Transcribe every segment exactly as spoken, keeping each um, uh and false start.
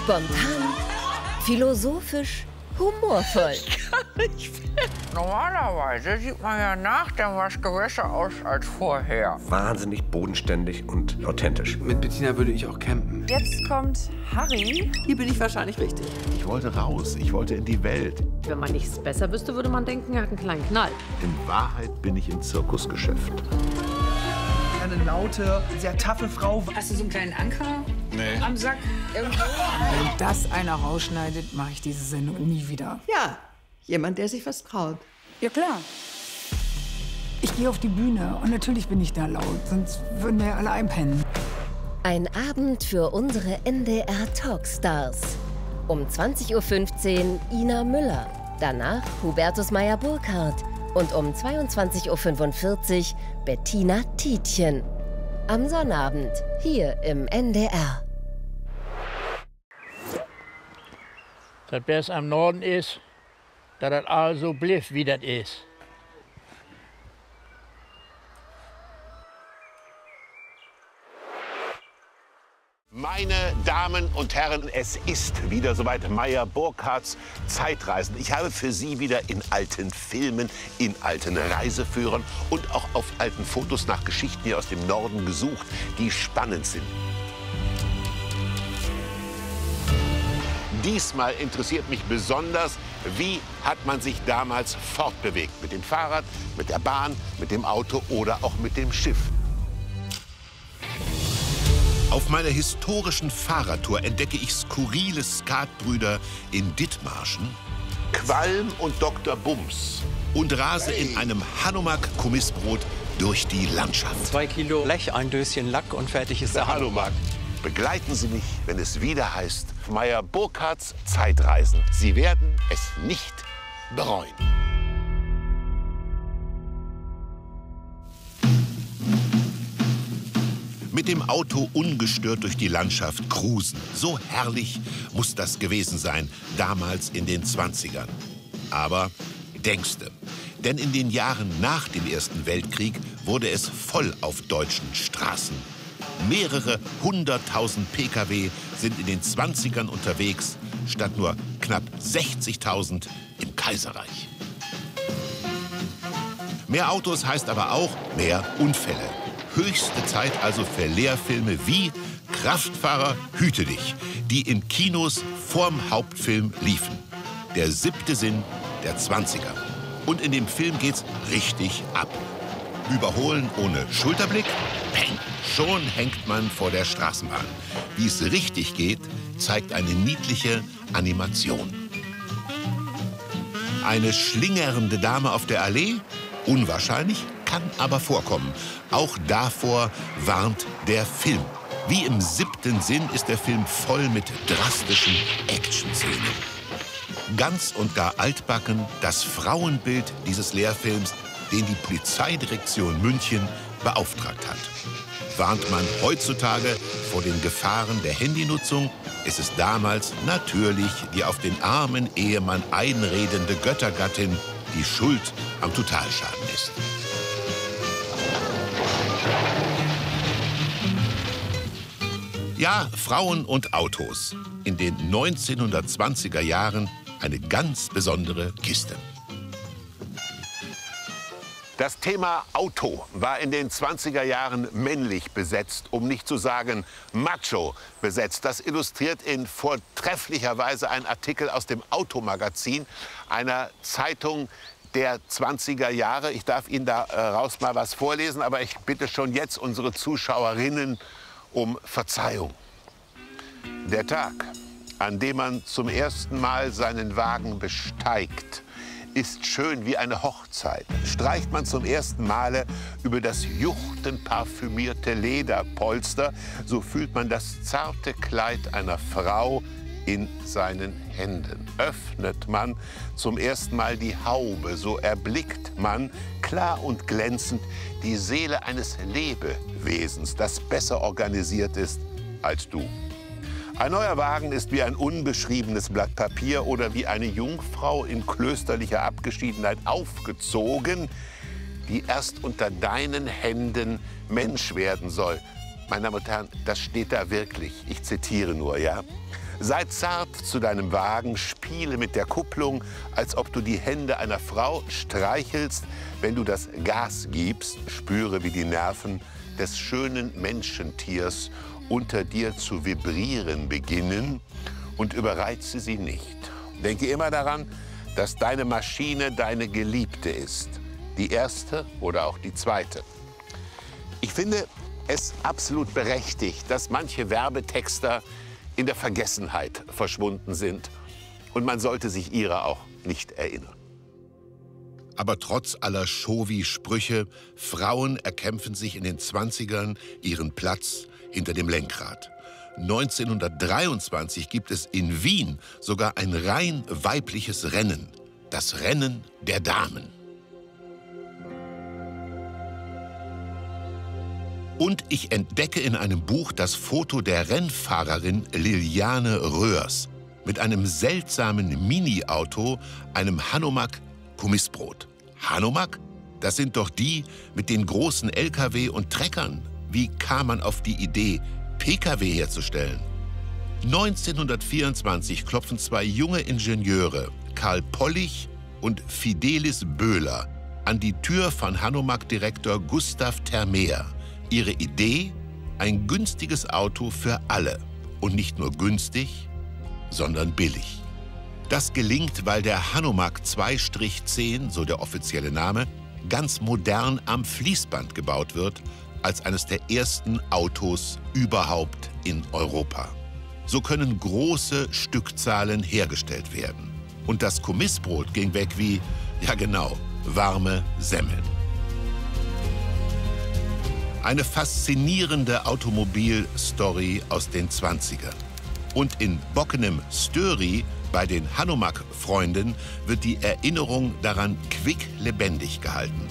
Spontan, philosophisch, humorvoll. Ich kann nicht mehr. Normalerweise sieht man ja nach dem Wasch besser aus als vorher. Wahnsinnig bodenständig und authentisch. Mit Bettina würde ich auch campen. Jetzt kommt Harry. Hier bin ich wahrscheinlich richtig. Ich wollte raus, ich wollte in die Welt. Wenn man nichts besser wüsste, würde man denken, er hat einen kleinen Knall. In Wahrheit bin ich im Zirkusgeschäft. Eine laute, sehr taffe Frau. Hast du so einen kleinen Anker Nee. am Sack? Irgendwo? Wenn das einer rausschneidet, mache ich diese Sendung nie wieder. Ja, jemand, der sich was traut. Ja, klar. Ich gehe auf die Bühne und natürlich bin ich da laut, sonst würden wir ja alle einpennen. Ein Abend für unsere N D R Talkstars. Um zwanzig Uhr fünfzehn Ina Müller, danach Hubertus Meyer-Burkhardt und um zweiundzwanzig Uhr fünfundvierzig Bettina Tietjen. Am Sonnabend hier im N D R. Das besser am Norden ist, dass das also bliff, wie das ist. Meine Damen und Herren, es ist wieder soweit Meyer-Burkhardts Zeitreisen. Ich habe für Sie wieder in alten Filmen, in alten Reiseführern und auch auf alten Fotos nach Geschichten hier aus dem Norden gesucht, die spannend sind. Diesmal interessiert mich besonders, wie hat man sich damals fortbewegt? Mit dem Fahrrad, mit der Bahn, mit dem Auto oder auch mit dem Schiff? Auf meiner historischen Fahrradtour entdecke ich skurrile Skatbrüder in Dithmarschen, Qualm und Doktor Bums und rase hey. in einem Hanomag-Kommissbrot durch die Landschaft. Zwei Kilo Blech, ein Döschen Lack und fertig ist der, der Hanomag. Begleiten Sie mich, wenn es wieder heißt Meyer-Burkhardts Zeitreisen. Sie werden es nicht bereuen. Mit dem Auto ungestört durch die Landschaft cruisen. So herrlich muss das gewesen sein, damals in den zwanzigern. Aber denkste, denn in den Jahren nach dem Ersten Weltkrieg wurde es voll auf deutschen Straßen. Mehrere hunderttausend Pkw sind in den zwanzigern unterwegs, statt nur knapp sechzigtausend im Kaiserreich. Mehr Autos heißt aber auch mehr Unfälle. Höchste Zeit also für Lehrfilme wie Kraftfahrer, hüte dich, die in Kinos vorm Hauptfilm liefen. Der siebte Sinn der zwanziger. Und in dem Film geht's richtig ab. Überholen ohne Schulterblick? Peng! Schon hängt man vor der Straßenbahn. Wie es richtig geht, zeigt eine niedliche Animation. Eine schlingernde Dame auf der Allee? Unwahrscheinlich, kann aber vorkommen. Auch davor warnt der Film. Wie im siebten Sinn ist der Film voll mit drastischen Action-Szenen. Ganz und gar altbacken das Frauenbild dieses Lehrfilms, den die Polizeidirektion München beauftragt hat. Warnt man heutzutage vor den Gefahren der Handynutzung, ist es damals natürlich die auf den armen Ehemann einredende Göttergattin, die schuld am Totalschaden ist. Ja, Frauen und Autos. In den neunzehnhundertzwanziger Jahren eine ganz besondere Kiste. Das Thema Auto war in den zwanziger Jahren männlich besetzt, um nicht zu sagen macho besetzt. Das illustriert in vortrefflicher Weise ein Artikel aus dem Automagazin, einer Zeitung der zwanziger Jahre. Ich darf Ihnen daraus mal was vorlesen, aber ich bitte schon jetzt unsere Zuschauerinnen um Verzeihung. Der Tag, an dem man zum ersten Mal seinen Wagen besteigt, ist schön wie eine Hochzeit. Streicht man zum ersten Male über das juchtenparfümierte Lederpolster, so fühlt man das zarte Kleid einer Frau in seinen Händen. Öffnet man zum ersten Mal die Haube, so erblickt man klar und glänzend die Seele eines Lebewesens, das besser organisiert ist als du. Ein neuer Wagen ist wie ein unbeschriebenes Blatt Papier oder wie eine Jungfrau in klösterlicher Abgeschiedenheit aufgezogen, die erst unter deinen Händen Mensch werden soll. Meine Damen und Herren, das steht da wirklich. Ich zitiere nur, ja. Sei zart zu deinem Wagen, spiele mit der Kupplung, als ob du die Hände einer Frau streichelst. Wenn du das Gas gibst, spüre, wie die Nerven des schönen Menschentiers unter dir zu vibrieren beginnen und überreize sie nicht. Denke immer daran, dass deine Maschine deine Geliebte ist. Die erste oder auch die zweite. Ich finde es absolut berechtigt, dass manche Werbetexter in der Vergessenheit verschwunden sind. Und man sollte sich ihrer auch nicht erinnern. Aber trotz aller Chauvi-Sprüche, Frauen erkämpfen sich in den zwanzigern ihren Platz hinter dem Lenkrad. neunzehnhundertdreiundzwanzig gibt es in Wien sogar ein rein weibliches Rennen. Das Rennen der Damen. Und ich entdecke in einem Buch das Foto der Rennfahrerin Liliane Röhrs mit einem seltsamen Mini-Auto, einem Hanomag Kommissbrot. Hanomag? Das sind doch die mit den großen L K W und Treckern. Wie kam man auf die Idee, P K W herzustellen? neunzehnhundertvierundzwanzig klopfen zwei junge Ingenieure, Karl Pollich und Fidelis Böhler, an die Tür von Hanomag-Direktor Gustav Termeer. Ihre Idee? Ein günstiges Auto für alle. Und nicht nur günstig, sondern billig. Das gelingt, weil der Hanomag zwei zehn, so der offizielle Name, ganz modern am Fließband gebaut wird, als eines der ersten Autos überhaupt in Europa. So können große Stückzahlen hergestellt werden. Und das Kommissbrot ging weg wie, ja genau, warme Semmeln. Eine faszinierende Automobilstory aus den zwanzigern. Und in Bockenem Störi, bei den Hanomag-Freunden, wird die Erinnerung daran quicklebendig gehalten.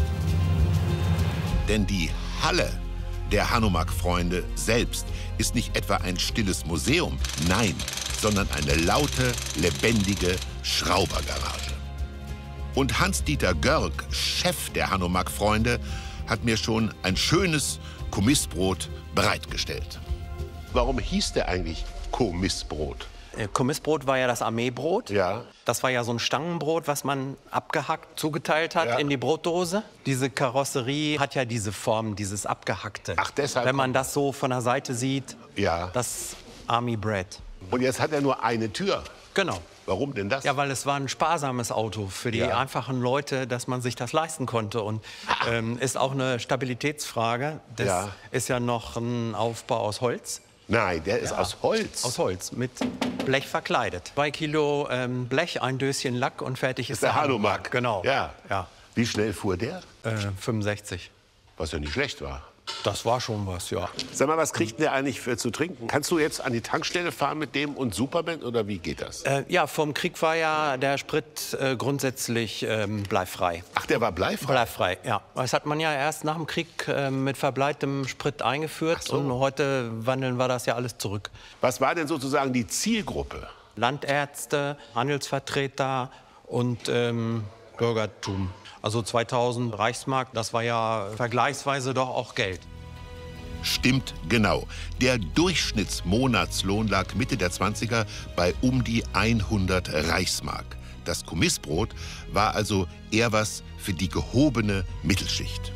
Denn die Halle der Hanomag-Freunde selbst ist nicht etwa ein stilles Museum, nein, sondern eine laute, lebendige Schraubergarage. Und Hans-Dieter Görg, Chef der Hanomag-Freunde, hat mir schon ein schönes Kommissbrot bereitgestellt. Warum hieß der eigentlich Kommissbrot? Kommissbrot war ja das Armeebrot. Ja. Das war ja so ein Stangenbrot, was man abgehackt zugeteilt hat, ja, in die Brotdose. Diese Karosserie hat ja diese Form, dieses Abgehackte. Ach, deshalb. Wenn man das so von der Seite sieht, ja, das Army Bread. Und jetzt hat er nur eine Tür. Genau. Warum denn das? Ja, weil es war ein sparsames Auto für die ja. einfachen Leute, dass man sich das leisten konnte. Und ähm, ist auch eine Stabilitätsfrage. Das ja. ist ja noch ein Aufbau aus Holz. Nein, der ist ja. aus Holz. Aus Holz, mit Blech verkleidet. Zwei Kilo ähm, Blech, ein Döschen Lack und fertig ist, ist der, der Hanomag. Genau. Ja. Ja. Wie schnell fuhr der? Äh, fünfundsechzig. Was ja nicht schlecht war. Das war schon was, ja. Sag mal, was kriegt der eigentlich für zu trinken? Kannst du jetzt an die Tankstelle fahren mit dem und Superman oder wie geht das? Äh, ja, vom Krieg war ja der Sprit äh, grundsätzlich ähm, bleifrei. Ach, der war bleifrei? Bleifrei, ja. Das hat man ja erst nach dem Krieg äh, mit verbleitem Sprit eingeführt. So. Und heute wandeln wir das ja alles zurück. Was war denn sozusagen die Zielgruppe? Landärzte, Handelsvertreter und ähm, Bürgertum. Also zweitausend Reichsmark, das war ja vergleichsweise doch auch Geld. Stimmt genau. Der Durchschnittsmonatslohn lag Mitte der zwanziger bei um die hundert Reichsmark. Das Kommissbrot war also eher was für die gehobene Mittelschicht.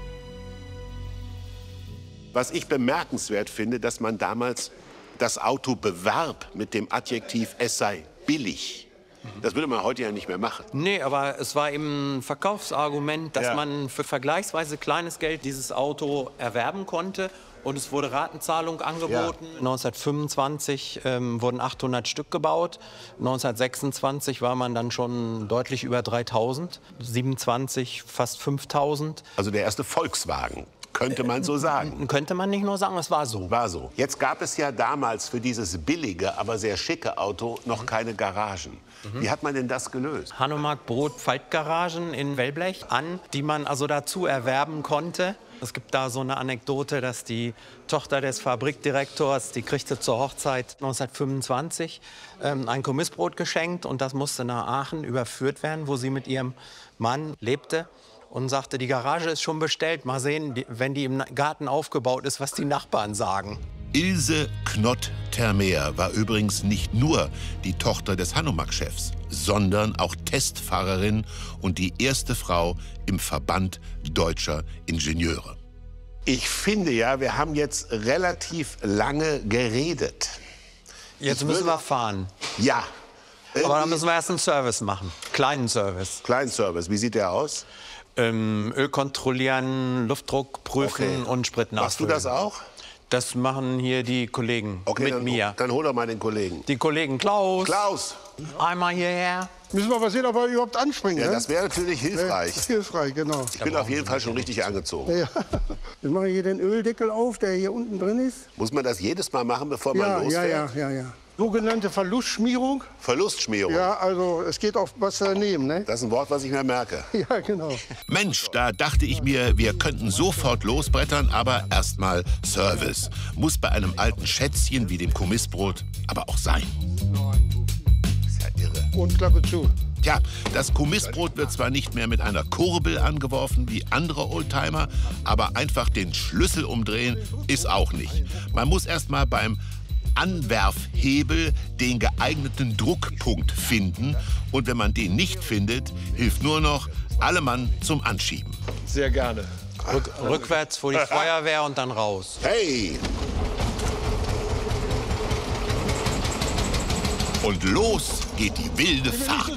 Was ich bemerkenswert finde, dass man damals das Auto bewarb mit dem Adjektiv, es sei billig. Das würde man heute ja nicht mehr machen. Nee, aber es war eben ein Verkaufsargument, dass ja. man für vergleichsweise kleines Geld dieses Auto erwerben konnte. Und es wurde Ratenzahlung angeboten. Ja. neunzehnhundertfünfundzwanzig ähm, wurden achthundert Stück gebaut. neunzehnhundertsechsundzwanzig war man dann schon deutlich über dreitausend. siebenundzwanzig fast fünftausend. Also der erste Volkswagen. Könnte man so sagen. Könnte man nicht nur sagen, es war so. War so. Jetzt gab es ja damals für dieses billige, aber sehr schicke Auto noch keine Garagen. Mhm. Wie hat man denn das gelöst? Hanomag Brot Faltgaragen in Wellblech an, die man also dazu erwerben konnte. Es gibt da so eine Anekdote, dass die Tochter des Fabrikdirektors, die kriegte zur Hochzeit neunzehnhundertfünfundzwanzig ähm, ein Kommissbrot geschenkt und das musste nach Aachen überführt werden, wo sie mit ihrem Mann lebte. Und sagte, die Garage ist schon bestellt. Mal sehen, die, wenn die im Garten aufgebaut ist, was die Nachbarn sagen. Ilse Knott-Termeer war übrigens nicht nur die Tochter des Hanomag-Chefs, sondern auch Testfahrerin und die erste Frau im Verband deutscher Ingenieure. Ich finde ja, wir haben jetzt relativ lange geredet. Jetzt müssen wir fahren. Ja. Aber dann müssen wir erst einen Service machen. Kleinen Service. Kleinen Service. Wie sieht der aus? Ähm, Öl kontrollieren, Luftdruck prüfen Okay. und Sprit nachfüllen. Machst du das auch? Das machen hier die Kollegen Okay, mit dann, mir. Dann hol doch mal den Kollegen. Die Kollegen Klaus. Klaus. Einmal hierher. Müssen wir mal sehen, ob wir überhaupt anspringen. Ja, ne? das wäre natürlich hilfreich. Ja, hilfreich, genau. Ich bin auf jeden Fall schon richtig angezogen. Ja. Jetzt mache ich hier den Öldeckel auf, der hier unten drin ist. Muss man das jedes Mal machen, bevor man Ja, ja, losfährt? ja, ja, ja. Sogenannte Verlustschmierung. Verlustschmierung? Ja, also es geht auf was daneben, ne? Das ist ein Wort, was ich mir merke. Ja, genau. Mensch, da dachte ich mir, wir könnten sofort losbrettern, aber erstmal Service. Muss bei einem alten Schätzchen wie dem Kommissbrot aber auch sein. Ist ja irre. Und Klappe zu. Tja, das Kommissbrot wird zwar nicht mehr mit einer Kurbel angeworfen wie andere Oldtimer, aber einfach den Schlüssel umdrehen ist auch nicht. Man muss erst mal beim Anwerfhebel den geeigneten Druckpunkt finden. Und wenn man den nicht findet, hilft nur noch alle Mann zum Anschieben. Sehr gerne. Rück, rückwärts vor die Feuerwehr und dann raus. Hey! Und los geht die wilde Fahrt.